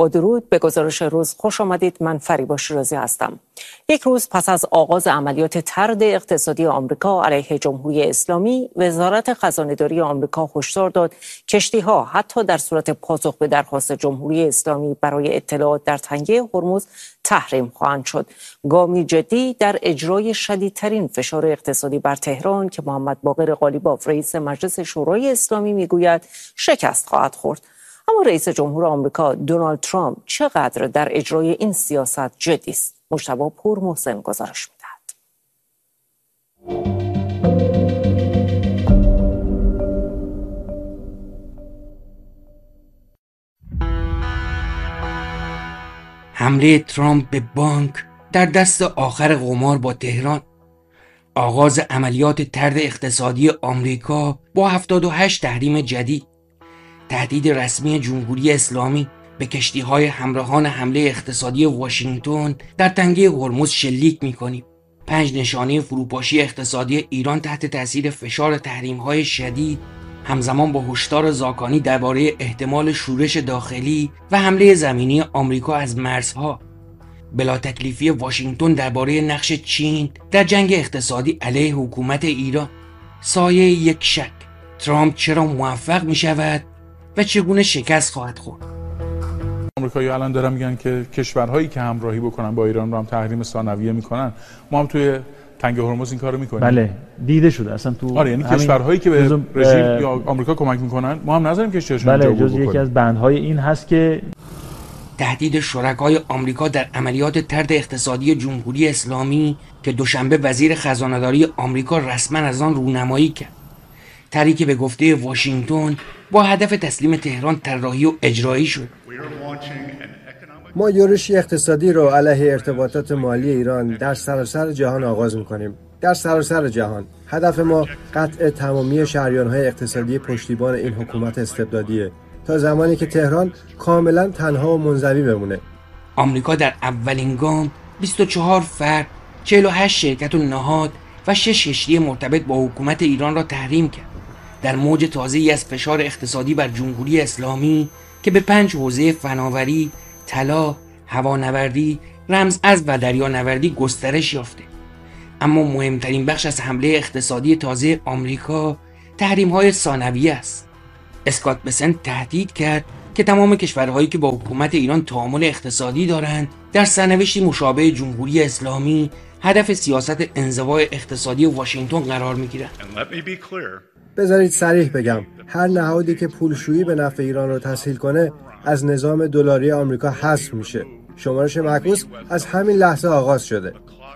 با درود به گزارش روز خوش آمدید. من فریبا شیرازی هستم. یک روز پس از آغاز عملیات طرد اقتصادی آمریکا علیه جمهوری اسلامی، وزارت خزانه‌داری آمریکا هشدار داد کشتی‌ها حتی در صورت پاسخ به درخواست جمهوری اسلامی برای اطلاعات در تنگه هرمز تحریم خواهند شد. گامی جدی در اجرای شدیدترین فشار اقتصادی بر تهران که محمد باقر قالیباف رئیس مجلس شورای اسلامی میگوید شکست خواهد خورد. اما رئیس جمهور آمریکا دونالد ترامپ چقدر در اجرای این سیاست جدی است؟ مجتبی پورمحسن گزارش می‌دهد. حمله ترامپ به بانک در دست آخر قمار با تهران، آغاز عملیات طرد اقتصادی آمریکا با 78 تحریم جدید، تهدید رسمی جمهوری اسلامی به کشتی‌های همراهان حمله اقتصادی واشنگتن در تنگه هرمز شلیک می‌کنیم. 5 نشانه فروپاشی اقتصادی ایران تحت تاثیر فشار تحریم‌های شدید، همزمان با هشدار زاکانی درباره احتمال شورش داخلی و حمله زمینی آمریکا از مرزها، بلا تکلیفی واشنگتن درباره نقش چین در جنگ اقتصادی علیه حکومت ایران، سایه یک شک: ترامپ چرا موفق می‌شود و چگونه شکست خواهد خورد؟ آمریکایی‌ها الان دارن میگن که کشورهایی که همراهی بکنن با ایران رو هم تحریم ثانویه میکنن. ما هم توی تنگ هرمز این کارو میکنیم. بله، دیده شده اصلا تو. آره، یعنی کشورهایی که به رژیم یا آمریکا کمک میکنن ما هم نذاریم کشتی‌هاشون بله، جز یکی از بندهای این هست که تهدید شرکای آمریکا در عملیات طرد اقتصادی جمهوری اسلامی که دوشنبه وزیر خزانه‌داری آمریکا رسما از آن رونمایی کرد. طرحی که به گفته واشنگتن با هدف تسلیم تهران طراحی و اجرایی شد. ما یورشی اقتصادی رو علیه ارتباطات مالی ایران در سراسر جهان آغاز می‌کنیم. در سراسر جهان هدف ما قطع تمامی شریان‌های اقتصادی پشتیبان این حکومت استبدادیه تا زمانی که تهران کاملا تنها و منزوی بمونه. آمریکا در اولین گام 24 فرد، 48 شرکت و نهاد و 6 کشتی مرتبط با حکومت ایران را تحریم کرد. در موج تازه‌ای از فشار اقتصادی بر جمهوری اسلامی که به 5 حوزه فناوری، طلا، هوانوردی، رمزارز و دریانوردی گسترش یافته. اما مهمترین بخش از حمله اقتصادی تازه آمریکا تحریم‌های ثانویه است. اسکات بسنت تهدید کرد که تمام کشورهایی که با حکومت ایران تعامل اقتصادی دارند در سرنوشتی مشابه جمهوری اسلامی هدف سیاست انزوای اقتصادی واشنگتن قرار می‌گیرند. بذارید صریح بگم، هر نهادی که پولشویی به نفع ایران رو تسهیل کنه از نظام دلاری آمریکا حذف میشه. شمارش معکوس از همین لحظه آغاز شده.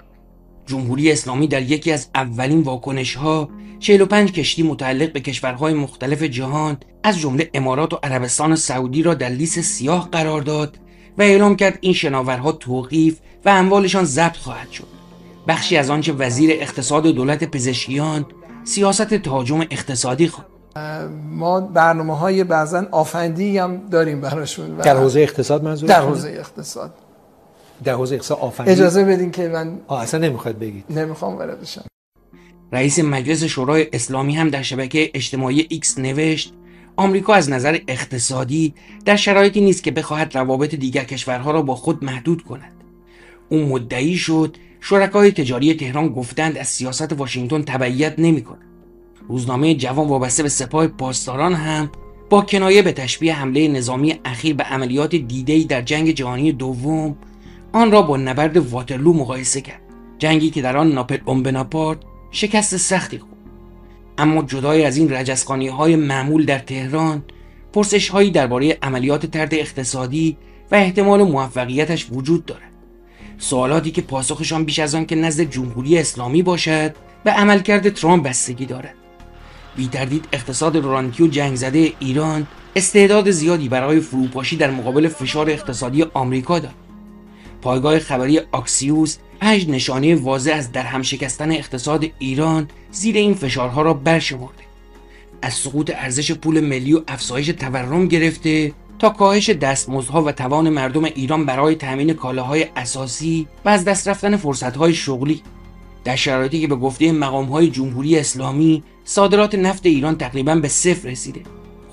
جمهوری اسلامی در یکی از اولین واکنش‌ها 45 کشتی متعلق به کشورهای مختلف جهان از جمله امارات و عربستان سعودی را در لیست سیاه قرار داد و اعلام کرد این شناورها توقیف و اموالشان ضبط خواهد شد. بخشی از آنچه وزیر اقتصاد دولت پزشکیان سیاست تهاجم اقتصادی خواهد. ما برنامه‌های بعضن آفندی هم داریم براشون. در حوزه اقتصاد منظور؟ در حوزه اقتصاد. در حوزه اقتصاد آفندی. اجازه بدین که من اصلا نمیخواد بگید. نمیخوام وارد بشم. رئیس مجلس شورای اسلامی هم در شبکه اجتماعی ایکس نوشت آمریکا از نظر اقتصادی در شرایطی نیست که بخواهد روابط دیگر کشورها را با خود محدود کند. اون مدعی شد شرکای تجاری تهران گفتند از سیاست واشنگتن تبعیت نمی‌کند. روزنامه جوان وابسته به سپاه پاسداران هم با کنایه به تشبیه حمله نظامی اخیر به عملیات دیده‌ای در جنگ جهانی دوم آن را با نبرد واترلو مقایسه کرد. جنگی که در آن ناپلئون بناپارت شکست سختی خورد. اما جدای از این رجزخوانی‌های معمول در تهران، پرسش‌هایی درباره عملیات طرد اقتصادی و احتمال موفقیتش وجود دارد. سوالاتی که پاسخشان بیش از آن که نزد جمهوری اسلامی باشد به عملکرد ترامپ بستگی دارد. بی تردید اقتصاد رانتی و جنگ زده ایران استعداد زیادی برای فروپاشی در مقابل فشار اقتصادی آمریکا دارد. پایگاه خبری آکسیوس 5 نشانه واضح از درهم شکستن اقتصاد ایران زیر این فشارها را برشمرده. از سقوط ارزش پول ملی و افزایش تورم گرفته تا کاهش دستمزدها و توان مردم ایران برای تامین کالاهای اساسی و از دست رفتن فرصت‌های شغلی. در شرایطی که به گفته مقام‌های جمهوری اسلامی صادرات نفت ایران تقریباً به صفر رسیده،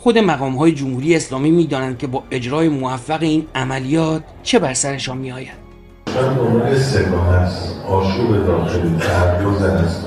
خود مقام‌های جمهوری اسلامی می‌دانند که با اجرای موفق این عملیات چه بر سرشان می‌آید. من به عنوان سگان است، آشوب داخلی تحریز است،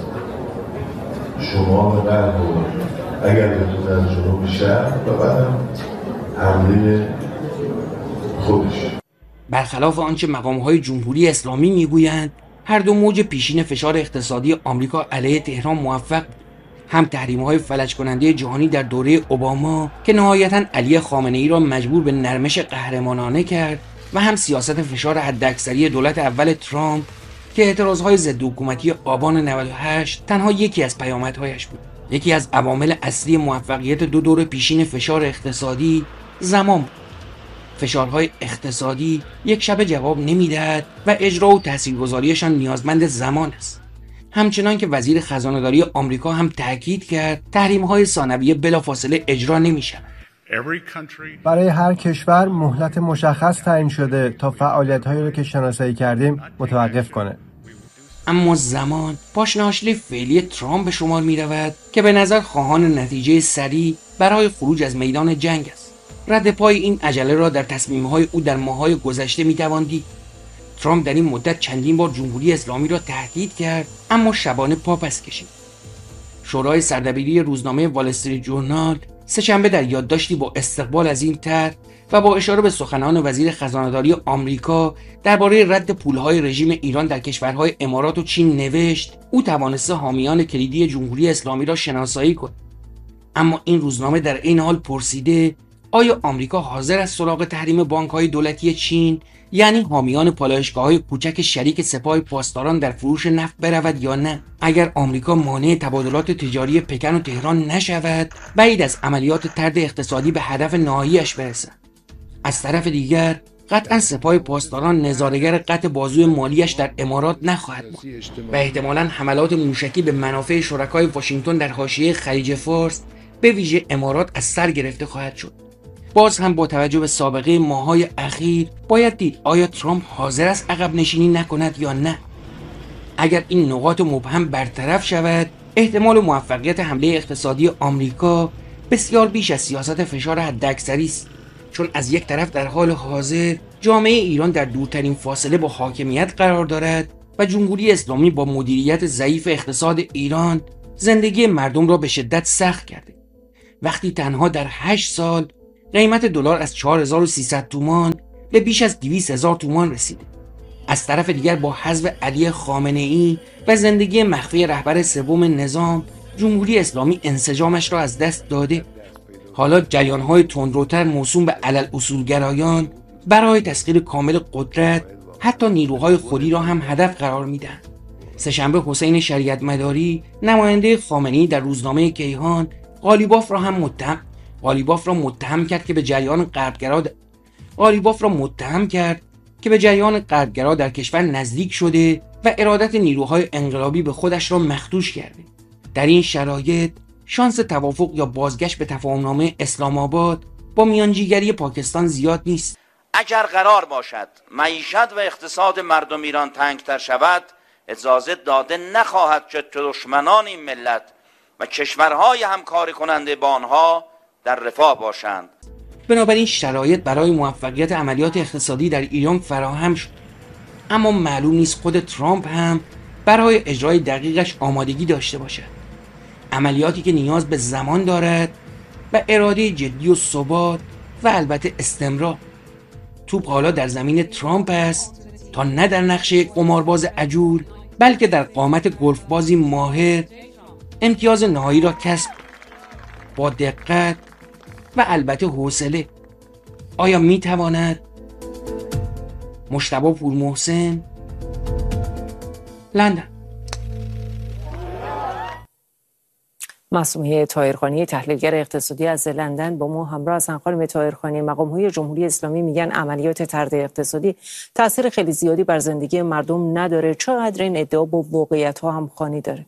شمال غرب و اگر بتونن جنوب شهر و بعدم حمله خودش. برخلاف آنچه مقام‌های جمهوری اسلامی میگویند، هر دو موج پیشین فشار اقتصادی آمریکا علیه تهران موفق بود. هم تحریم‌های فلج کننده جهانی در دوره اوباما که نهایتاً علی خامنه‌ای را مجبور به نرمش قهرمانانه کرد و هم سیاست فشار حداکثری دولت اول ترامپ که اعتراضهای ضد حکومتی آبان 98 تنها یکی از پیامدهایش بود. یکی از عوامل اصلی موفقیت دو دور پیشین فشار اقتصادی زمان بود. فشارهای اقتصادی یک شبه جواب نمیدهد و اجرا و تاثیرگذاریشان نیازمند زمان است. همچنان که وزیر خزانه‌داری آمریکا هم تاکید کرد تحریم‌های ثانویه بلافاصله اجرا نمی‌شود. برای هر کشور مهلت مشخص تعیین شده تا فعالیت‌هایی را که شناسایی کردیم متوقف کنه. اما زمان پاشنه‌آشیل فعلی ترامپ به شمار می‌رود که به نظر خواهان نتیجه سریع برای خروج از میدان جنگ است. رد پای این عجله را در تصمیم‌های او در ماه‌های گذشته می‌توان دید. ترامپ در این مدت چندین بار جمهوری اسلامی را تهدید کرد اما شبانه پا پس کشید. شورای سردبیری روزنامه وال استریت جورنال سه‌شنبه در یادداشتی با استقبال از این طرح و با اشاره به سخنان وزیر خزانه‌داری آمریکا درباره رد پولهای رژیم ایران در کشورهای امارات و چین نوشت او توانسته حامیان کلیدی جمهوری اسلامی را شناسایی کند. اما این روزنامه در این حال پرسیده آیا آمریکا حاضر است سراغ تحریم بانک‌های دولتی چین یعنی حامیان پالایشگاه‌های کوچک شریک سپاه پاسداران در فروش نفت برود یا نه؟ اگر آمریکا مانع تبادلات تجاری پکن و تهران نشود، بعید از عملیات طرد اقتصادی به هدف نهایی‌اش برسد. از طرف دیگر قطعا سپاه پاسداران نظاره‌گر قطع بازوی مالیش در امارات نخواهد بود و احتمالاً حملات موشکی به منافع شرکای واشنگتن در حاشیه خلیج فارس به ویژه امارات از سر گرفته خواهد شد. باز هم با توجه به سابقه ماه‌های اخیر باید دید آیا ترامپ حاضر است عقب نشینی نکند یا نه. اگر این نقاط مبهم برطرف شود، احتمال موفقیت حمله اقتصادی آمریکا بسیار بیش از سیاست فشار حداکثری است، چون از یک طرف در حال حاضر جامعه ایران در دورترین فاصله با حاکمیت قرار دارد و جمهوری اسلامی با مدیریت ضعیف اقتصاد ایران زندگی مردم را به شدت سخت کرده. وقتی تنها در 8 سال قیمت دلار از 4300 تومان به بیش از 200,000 تومان رسیده. از طرف دیگر با حذف علی خامنه‌ای و زندگی مخفی رهبر سوم نظام، جمهوری اسلامی انسجامش را از دست داده. حالا جریان‌های تندروتر موسوم به علل-اصولگرایان برای تسخیر کامل قدرت حتی نیروهای خودی را هم هدف قرار میدهند. سه‌شنبه حسین شریعت مداری نماینده خامنه‌ای در روزنامه کیهان قالیباف را متهم کرد که به جریان غربگرا در کشور نزدیک شده و ارادت نیروهای انقلابی به خودش را مخدوش کرده. در این شرایط شانس توافق یا بازگشت به تفاهمنامه اسلام آباد با میانجیگری پاکستان زیاد نیست. اگر قرار باشد معیشت و اقتصاد مردم ایران تنگتر شود، اجازه داده نخواهد که دشمنان این ملت و کشورهای همکاری کننده با آنها در رفاه باشند. بنابراین شرایط برای موفقیت عملیات اقتصادی در ایران فراهم شد، اما معلوم نیست خود ترامپ هم برای اجرای دقیقش آمادگی داشته باشد. عملیاتی که نیاز به زمان دارد و اراده جدی و ثبات و البته استمرار. توپ حالا در زمین ترامپ است تا نه در نقشه قمارباز عجول بلکه در قامت گلف بازی ماهر امتیاز نهایی را کسب با دقت و البته حوصله. آیا می تواند؟ مجتبی پورمحسن، لندن. معصومیه طاهرخانی تحلیلگر اقتصادی از لندن با ما همراه هستند. خانم طاهرخانی، مقام‌های جمهوری اسلامی میگن عملیات طرد اقتصادی تاثیر خیلی زیادی بر زندگی مردم نداره. چقدر این ادعا با واقعیت‌ها همخوانی داره؟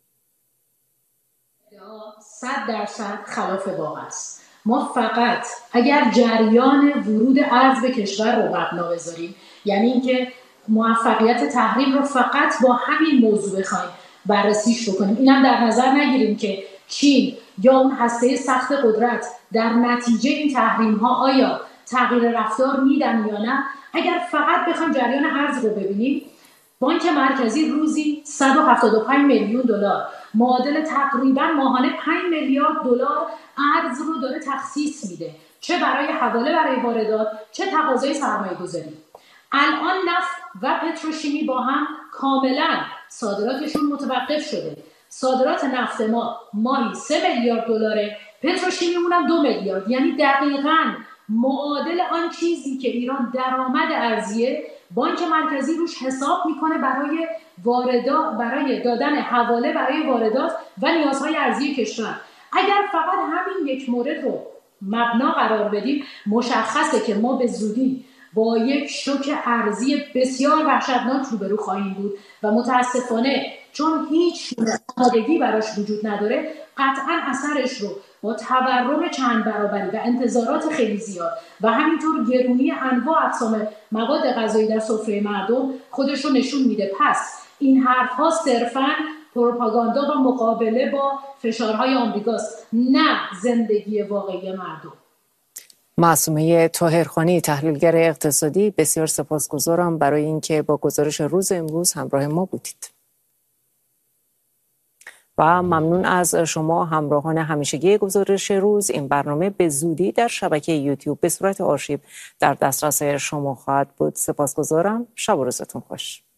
100% خلاف واقع است. ما فقط اگر جریان ورود ارز به کشور رو مبنا بذاریم، یعنی اینکه موفقیت تحریم رو فقط با همین موضوع بخوایم بررسیش بکنیم، اینم در نظر نگیریم که چین یا اون هسته سخت قدرت در نتیجه این تحریم ها آیا تغییر رفتار میدن یا نه، اگر فقط بخوایم جریان ارز رو ببینیم، بانک مرکزی روزی 175 میلیون دلار معادل تقریبا ماهانه 5 میلیارد دلار ارز رو داره تخصیص میده، چه برای حواله برای واردات، چه تقاضای سرمایه‌گذاری. الان نفت و پتروشیمی با هم کاملا صادراتشون متوقف شده. صادرات نفت ما ماهی 3 میلیارد دلاره، پتروشیمیمون هم 2 میلیارد، یعنی دقیقاً معادل آن چیزی که ایران درآمد ارزیه، بانک مرکزی روش حساب میکنه برای واردات، برای دادن حواله برای واردات و نیازهای ارزی کشور. اگر فقط همین یک مورد رو مبنا قرار بدیم، مشخصه که ما به زودی با یک شوک ارزی بسیار وحشتناک روبرو خواهیم بود و متاسفانه چون هیچ آمادگی براش وجود نداره، قطعا اثرش رو با تورم چند برابری و انتظارات خیلی زیاد و همینطور گرونی انواع اقسام مواد غذایی در سفره مردم خودش رو نشون میده. پس این حرف‌ها صرفاً پروپاگاندا و مقابله با فشارهای آمریکاست، نه زندگی واقعی مردم. معصومه طاهرخانی، تحلیلگر اقتصادی، بسیار سپاسگزارم برای اینکه با گزارش روز امروز همراه ما بودید. و ممنون از شما همراهان همیشگی گزارش روز. این برنامه به زودی در شبکه یوتیوب به صورت آرشیو در دسترس شما خواهد بود. سپاسگزارم. شب و روزتون خوش.